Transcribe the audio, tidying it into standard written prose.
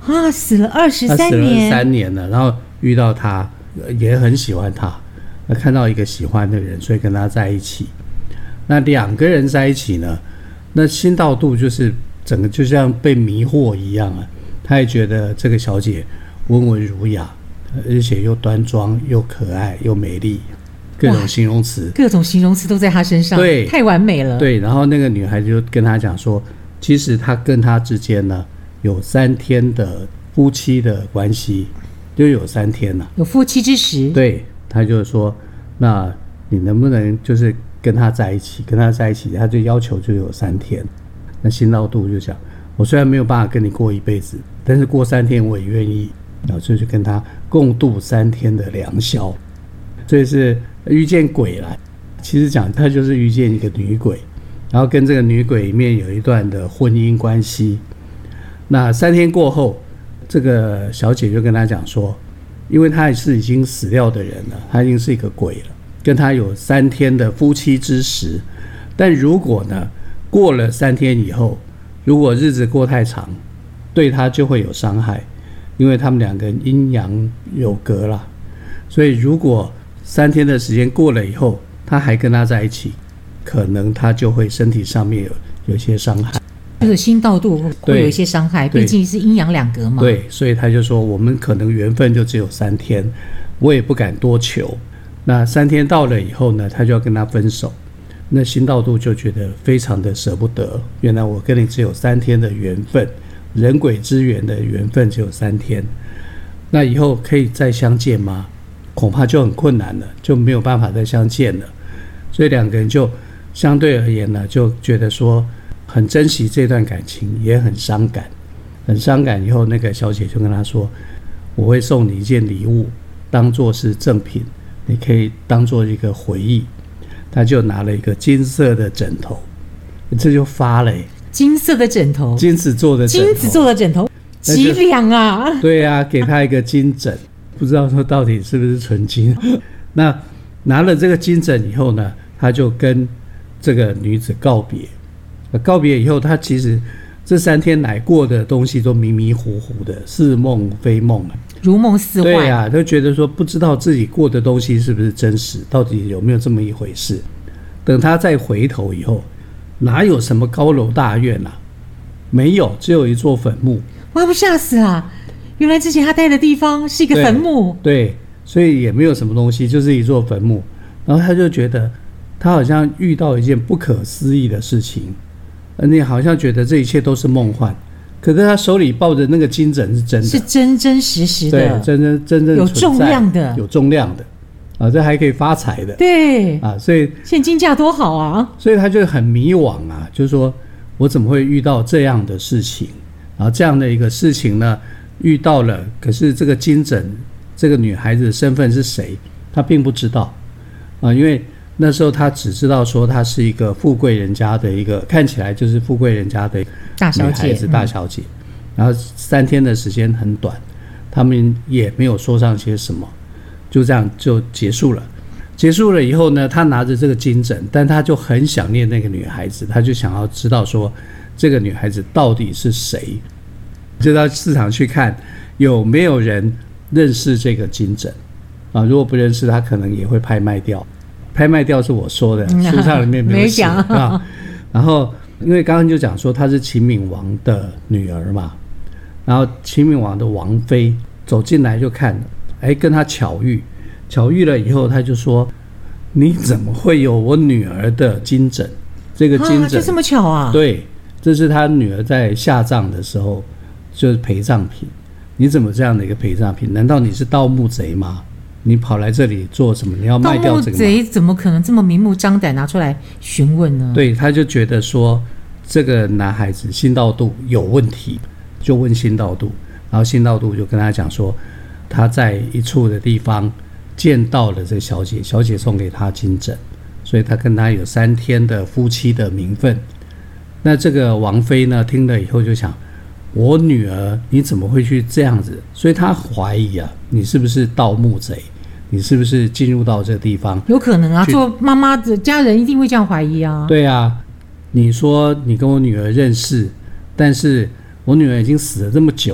啊，死了23 他死了年 23年了，然后遇到他，也很喜欢他，看到一个喜欢的人，所以跟他在一起。那2个人在一起呢，那辛道度就是整个就像被迷惑一样啊，他也觉得这个小姐温文儒雅，而且又端庄又可爱又美丽，各种形容词都在他身上， 对， 太完美了。 对，然后那个女孩就跟他讲说，其实他跟他之间呢有3天的夫妻的关系，就有3天了， 有夫妻之实。 对，他就说，那你能不能就是跟他在一起？跟他在一起，他就要求就有3天。那辛道度就讲，我虽然没有办法跟你过一辈子，但是过3天我也愿意。然后就去跟他共度3天的良宵，所以是遇见鬼了。其实讲他就是遇见一个女鬼，然后跟这个女鬼里面有一段的婚姻关系。那3天过后，这个小姐就跟他讲说，因为他也是已经死掉的人了，他已经是一个鬼了，跟他有3天的夫妻之实。但如果呢过了3天以后，如果日子过太长，对他就会有伤害。因为他们2个人阴阳有隔了，所以如果3天的时间过了以后，他还跟他在一起，可能他就会身体上面有一些伤害， 就是辛道度会有一些伤害，毕竟是阴阳2隔嘛。 对，所以他就说我们可能缘分就只有3天，我也不敢多求。那3天到了以后呢，他就要跟他分手。那辛道度就觉得非常的舍不得，原来我跟你只有3天的缘分。人鬼之缘的缘分只有3天，那以后可以再相见吗？恐怕就很困难了，就没有办法再相见了。所以2个人就相对而言呢，就觉得说很珍惜这段感情，也很伤感。很伤感以后，那个小姐就跟他说，我会送你一件礼物，当作是赠品，你可以当作一个回忆。他就拿了一个金色的枕头，这就发了金色的枕头， 金子做的枕头，几两啊？ 对啊，给他一个金枕，不知道说到底是不是纯金。那拿了这个金枕以后呢，他就跟这个女子告别。告别以后，他其实这3天来过的东西都迷迷糊糊的，似梦非梦， 如梦似幻。 对啊，都觉得说不知道自己过的东西是不是真实，到底有没有这么一回事。等他再回头以后，哪有什么高楼大院啊？没有，只有一座坟墓。 哇，不吓死啊！原来之前他待的地方是一个坟墓。 对，所以也没有什么东西，就是一座坟墓。然后他就觉得他好像遇到一件不可思议的事情，你好像觉得这一切都是梦幻，可是他手里抱着那个金枕是真的， 是真真实实的， 对，真正有重量的， 有重量的啊，这还可以发财的， 对啊，所以现金价多好啊！ 所以他就很迷惘啊，就是说我怎么会遇到这样的事情？然后这样的一个事情呢，遇到了，可是这个金枕，这个女孩子的身份是谁，他并不知道啊，因为那时候他只知道说她是一个富贵人家的一个，看起来就是富贵人家的女孩子大小姐，然后3天的时间很短，他们也没有说上些什么。就这样就结束了。结束了以后呢，他拿着这个金枕，但他就很想念那个女孩子，他就想要知道说这个女孩子到底是谁，就到市场去看有没有人认识这个金枕啊，如果不认识，他可能也会拍卖掉。拍卖掉是我说的，书上里面没有写啊。然后因为刚刚就讲说她是秦闵王的女儿嘛，然后秦闵王的王妃走进来就看，跟他巧遇了以后，他就说：“你怎么会有我女儿的金枕？这个金枕就这么巧啊？” 对，这是他女儿在下葬的时候就是陪葬品。你怎么这样的一个陪葬品？难道你是盗墓贼吗？你跑来这里做什么？你要卖掉这个吗？ 盗墓贼怎么可能这么明目张胆拿出来询问呢？ 对，他就觉得说这个男孩子辛道度有问题，就问辛道度，然后辛道度就跟他讲说，他在一处的地方见到了这小姐，小姐送给他金枕，所以他跟他有3天的夫妻的名分。那这个王妃呢，听了以后就想，我女儿你怎么会去这样子？所以他怀疑啊，你是不是盗墓贼？你是不是进入到这个地方？ 有可能啊，做妈妈的家人一定会这样怀疑啊。 对啊，你说你跟我女儿认识，但是我女儿已经死了这么久